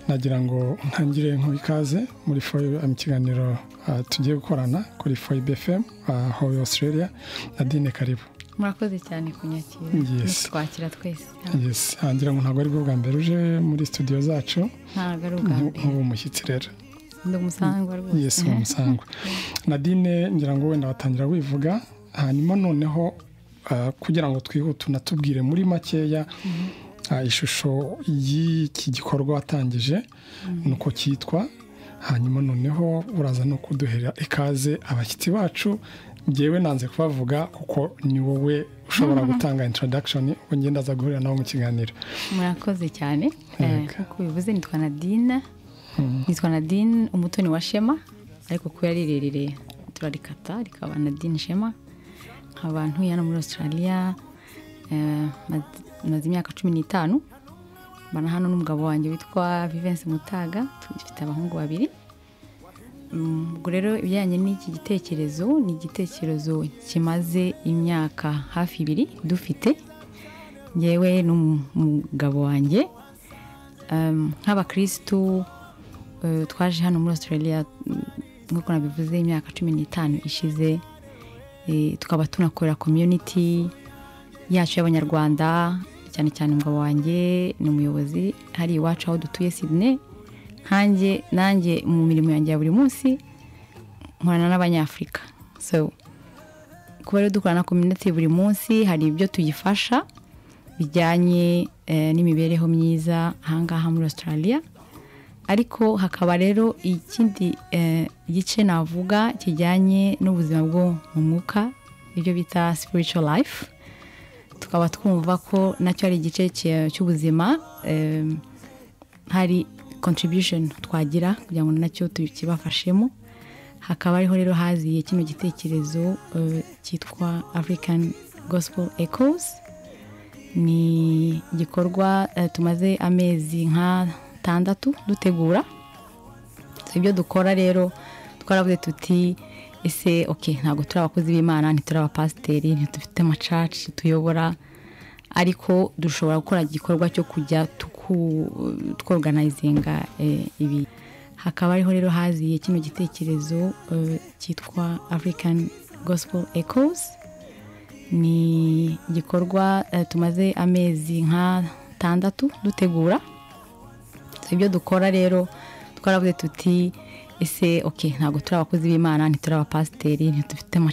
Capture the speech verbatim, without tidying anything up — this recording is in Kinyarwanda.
nagira ngo ntangire nk'ikaze muri Foibe mu kiganiro uh, tugiye gukorana kuri Foibe F M uh, Howe Australia. Nadine karibu. Murakoze cyane kunyakira. Yes. Twakira twese. Yes, hangira ngo ntago ari bwo bwa mbere uje muri studio zacu. Ntago ari ubwa mbere. Nk'ubu mushyitsi rero. Ndi umusangwa rwose. Yes, umusangwa. Nadine ngira ngo wenda watangira wivuga hanyuma noneho uh, kugira ngo twihute tunatubwire muri makeya mm -hmm. uh, ishusho y'iki gikorwa watangije mm -hmm. nuko cyitwa hanyuma noneho uraza no kuduhera ikaze abashyitsi bacu. Ngewe nanze kubavuga kuko ni wowe ushobora gutanga introduction ubwo ngenda za guhurira nawo mu kiganiro. Murakoze cyane. Kuko bivuze nitwa Nadine. Nitwa Nadine umutoni wa Shema ariko ko yarirerere turarikata rikaba Nadine Shema. Abantu yana muri Australia eh maze imyaka cumi n'itanu. Bana hano n'umugabo wanjye witwa Vivence Mutaga, dufite abahungu babiri. Ubwo rero ibijyanye n'iki gitekerezo ni igitekerezo kimaze imyaka hafi ibiri dufite ngewe n'umugabo wanjye nk'abakristu twaje hano muri Australia nk'uko nabivuze imyaka cumi n'itanu ishize, tukaba tunakorera community yacu y'abanyarwanda cyane cyane umugabo wanjye ni umuyobozi hari iwacu aho dutuye Sydney. Hanjye nanjye mu mirimo yanjye ya buri munsi nkorana n'abanyafrika, so kuba rero dukorana na community buri munsi hari ibyo tuyifasha bijyanye eh, n'imibereho myiza hangaha muri Australia. Ariko hakaba rero ikindi eh, gice navuga kijyanye n'ubuzima bwo mu mwuka ibyo bita spiritual life. Tukaba twumva ko nacyo ari igice cy'ubuzima eh, hari contribution twagira kugira ngo nacyo tukibafashemo. Hakaba ariho rero haziye kino gitekerezo uh, cyitwa African Gospel Echoes. Ni gikorwa uh, tumaze amezi nka tandatu dutegura. So ibyo dukora rero twaravuze tuti ese okay ntago turi abakozi b'Imana ntituri abapasteri ntitufite ama church tuyobora, ariko dushobora gukora igikorwa cyo kujya tworganizinga eh, ibi. Hakaba ariho rero haziye kino gitekerezo uh, cyitwa African Gospel Echoes. Ni gikorwa uh, tumaze amezi nka tandatu dutegura. So ibyo dukora rero twaravuze tuti ese okay ntago turi abakozi b'Imana ntituri abapasteri ntitufite ama